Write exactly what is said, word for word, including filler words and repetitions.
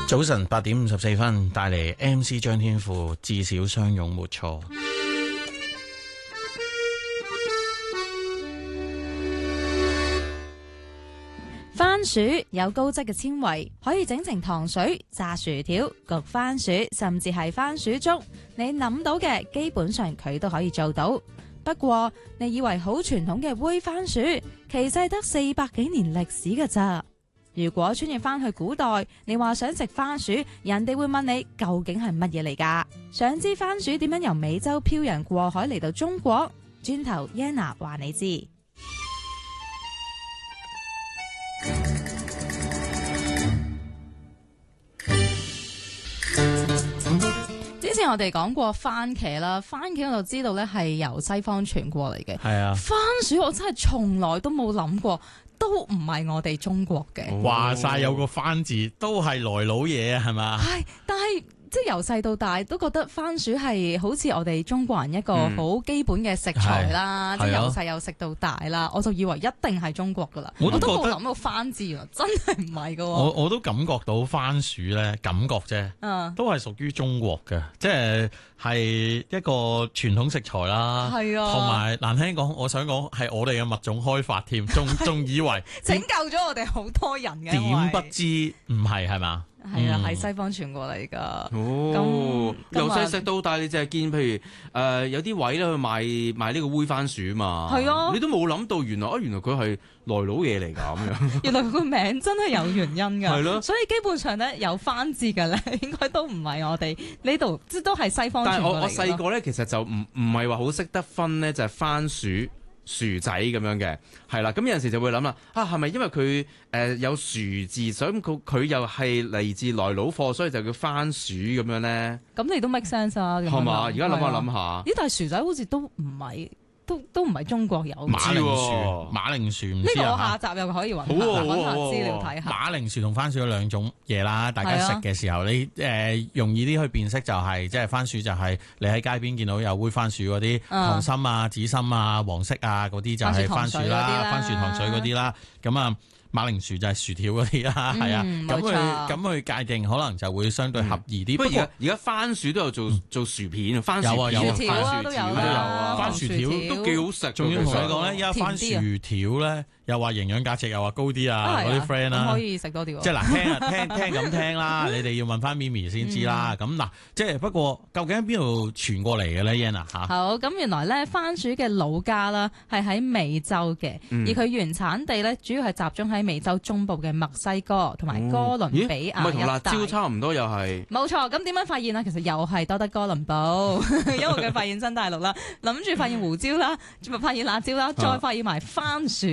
早晨八點五十四分，帶嚟 M C 張天賦，至少相擁沒錯。 番薯有高質嘅纖維，可以整成糖水、炸薯條、焗番薯，甚至係番薯粥。你諗到嘅基本上佢都可以做到。不過你以為好傳統嘅煨番薯，其實係得四百幾年歷史㗎咋。如果穿越翻去古代，你話想食番薯，人哋會問你究竟係乜嘢嚟㗎？想知番薯點樣由美洲漂洋過海嚟到中國？轉頭 Yana 話你知。之前我哋講過番茄啦，番茄我就知道咧係由西方傳過嚟嘅。 係啊， 番薯我真係從來都冇諗過，都唔係我哋中國嘅。 話晒有個番字，都係來佬嘢啊，係嘛？ 係，但係即係由細到大都覺得番薯係好似我哋中國人一個好基本嘅食材啦，嗯、即係由細又食到大啦，我就以為一定係中國噶啦，我都冇諗到番字，原來真係唔係噶。我我都感覺到番薯咧，感覺啫，嗯、都係屬於中國嘅，即係係一個傳統食材啦。係啊，同埋難聽講，我想講係我哋嘅物種開發添，仲仲以為拯救咗我哋好多人嘅， 點不知唔係係嘛？ 係啊，喺西方傳過嚟噶。 哦，由細食到大，你淨係見，譬如誒、呃、有啲位咧去賣賣呢個煨番薯嘛。係啊，你都冇諗到原來啊，原來佢係來佬嘢嚟㗎咁樣。原來佢個名真係有原因㗎。係咯，所以基本上咧有番字嘅咧，應該都唔係我哋呢度，即都係西方傳過嚟。但係我我細個咧，其實就唔唔係話好識得分咧，就係、是、番薯。薯仔咁樣嘅，係啦，咁有陣時就會諗啦，啊係咪因為佢誒、呃、有薯字，所以佢佢又係嚟自來佬貨，所以就叫番薯咁樣咧？咁你都 make sense 啊？係嘛？而家諗下諗下，咦？但係薯仔好似都唔係。都都唔係中國有嘅。 馬鈴薯，馬鈴薯唔知啊。呢個我下集又可以揾下揾下資料睇下。 馬鈴薯同番薯有兩種嘢啦，大家食嘅時候，你誒、呃、容易啲去辨識就係、是，即係番薯就係你喺街邊見到有煨番薯嗰啲糖心啊、紫心啊、黃色啊嗰啲就係番薯啦，番薯糖水嗰啲啦，咁啊。馬鈴薯就係薯條嗰啲啦，係啊、嗯，咁佢咁去界定可能就會相對合宜啲。不過而家番薯都有做做薯片，番薯片、 薯條啊都有啊， 番薯條都幾好食。 仲要同你講咧，而家番薯條咧又話營養價值又話高啲啊，嗰啲 friend 啦， 可以食多啲。 即係嗱，聽啊聽聽咁聽啦，你哋要問翻咪咪先知啦。咁嗱、嗯，即係不過究竟喺邊度傳過嚟嘅咧 Yan 啊嚇？ 好，咁原來咧番薯嘅老家啦係喺美洲嘅，嗯、而佢原產地咧主要係集中喺美洲中部嘅墨西哥同埋哥倫比亞一帶。唔係同辣椒差唔多又係？冇錯，咁點樣發現啊？其實又係多得哥倫布，因為佢發現新大陸啦，諗住發現胡椒啦，發現辣椒啦，再發現埋番薯。